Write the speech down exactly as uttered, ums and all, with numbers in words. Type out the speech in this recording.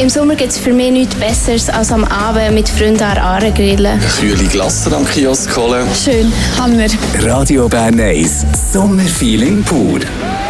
Im Sommer gibt es für mich nichts Besseres als am Abend mit Freunden an der Aare grillen. Kühle Glasser am Kiosk holen. Schön, Hammer. Radio Bern eins, Sommerfeeling pur.